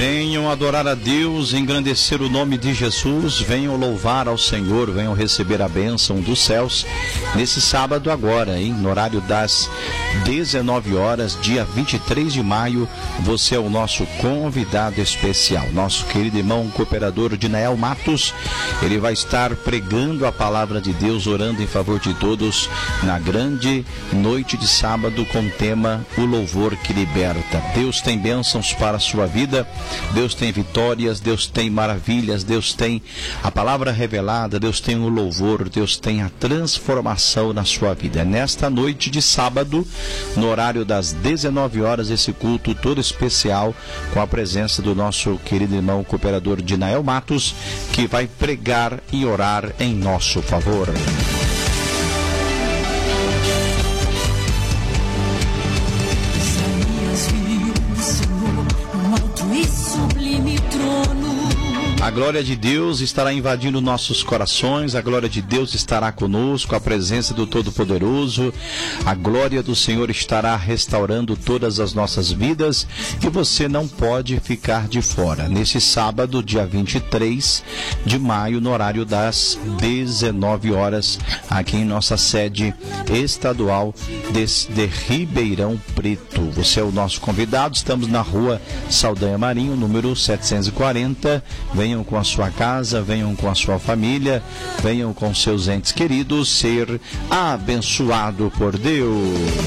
Venham adorar a Deus, engrandecer o nome de Jesus, venham louvar ao Senhor, venham receber a bênção dos céus nesse sábado agora, hein? No horário das 19 horas, dia 23 de maio, você é o nosso convidado especial, nosso querido irmão cooperador Dinael Matos. Ele vai estar pregando a palavra de Deus, orando em favor de todos na grande noite de sábado com o tema O Louvor que Liberta. Deus tem bênçãos para a sua vida, Deus tem vitórias, Deus tem maravilhas, Deus tem a palavra revelada, Deus tem o louvor, Deus tem a transformação na sua vida. Nesta noite de sábado, no horário das 19 horas, esse culto todo especial com a presença do nosso querido irmão cooperador Dinael Matos, que vai pregar e orar em nosso favor. A glória de Deus estará invadindo nossos corações, a glória de Deus estará conosco, a presença do Todo-Poderoso, a glória do Senhor estará restaurando todas as nossas vidas e você não pode ficar de fora. Nesse sábado, dia 23 de maio, no horário das 19 horas, aqui em nossa sede estadual de Ribeirão Preto. Você é o nosso convidado, estamos na rua Saldanha Marinho, número 740. Venham com a sua casa, venham com a sua família, venham com seus entes queridos ser abençoado por Deus.